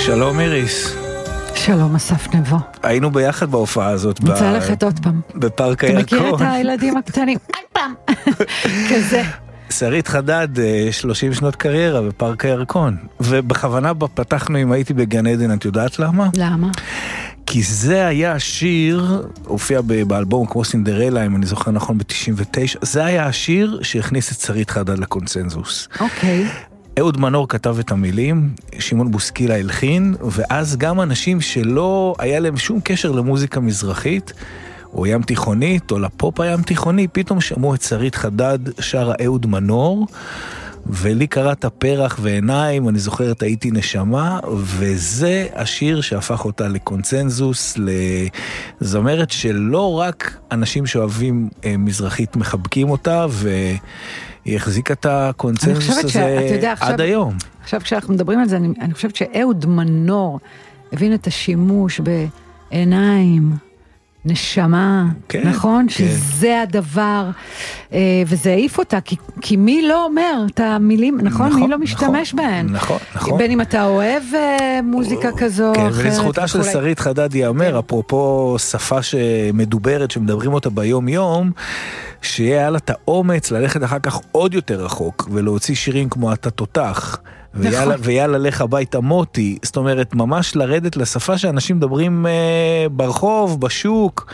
שלום איריס. שלום אסף נבו. היינו ביחד בהופעה הזאת. רוצה ללכת עוד פעם. בפארק הירקון. אתה מכיר את הילדים הקטנים? עוד פעם. כזה. שרית חדד, 30 שנות קריירה בפארק הירקון. ובכוונה פתחנו אם הייתי בגן עדן, את יודעת למה? למה? כי זה היה השיר, הופיע באלבום כמו סינדרלה, אם אני זוכר נכון, ב-99, זה היה השיר שהכניס את שרית חדד לקונצנזוס. אוקיי. אהוד מנור כתב את המילים, שמעון בוסקילה הלחין, ואז גם אנשים שלא היה להם שום קשר למוזיקה מזרחית, או ים תיכונית, או לפופ הים תיכוני, פתאום שמעו את שרית חדד שרה אהוד מנור, ולי קראת פרח ועיניים, אני זוכרת הייתי נשמה, וזה השיר שהפך אותה לקונצנזוס, לזמרת שלא רק אנשים שאוהבים מזרחית מחבקים אותה, היא החזיקה את הקונצנזוס הזה עד היום. עכשיו כשאנחנו מדברים על זה, אני חושבת שאהוד מנור הבין את השימוש בעיניים, נשמה, כן, נכון? כן. שזה הדבר, וזה העיף אותה, כי מי לא אומר את המילים, נכון? מי לא משתמש בהן? נכון, נכון. בין אם אתה אוהב מוזיקה כזו, כן, ולזכותה של שרית חדד ייאמר, אפרופו שפה שמדוברת, שמדברים אותה ביום יום, שיהיה לה את האומץ ללכת אחר כך עוד יותר רחוק, ולהוציא שירים כמו אתה תותח, ויאללה לך הביתה מוטי, זאת אומרת ממש לרדת לשפה שאנשים מדברים ברחוב, בשוק,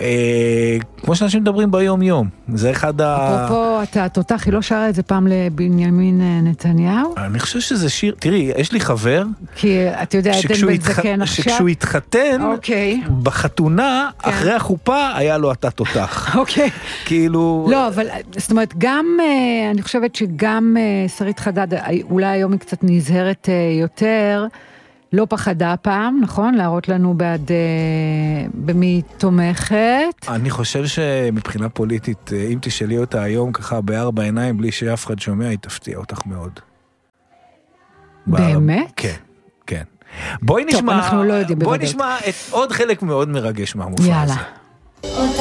כמו שאנשים מדברים ביום יום. זה אחד אפרופו אתה תותח, היא לא שרה את זה פעם לבנימין נתניהו? אני חושב שזה שיר, תראי, יש לי חבר, כי אתה יודע, עדן בן זקן עכשיו, שכשהוא התחתן, בחתונה, אחרי החופה, היה לו אתה תותח. אוקיי. כאילו... לא, אבל זאת אומרת, גם, אני חושבת שגם שרית חדד, אולי היום היא קצת נזהרת יותר, לא פחדה פעם, נכון? להראות לנו במי תומכת. אני חושב שמבחינה פוליטית, אם תשאלי אותה היום ככה בארבע עיניים, בלי שאף אחד שומע, היא תפתיע אותך מאוד. באמת? כן, כן. בואי נשמע, טוב, אנחנו לא יודעים בואי נשמע את עוד חלק מאוד מרגש מהמופע הזה. יאללה.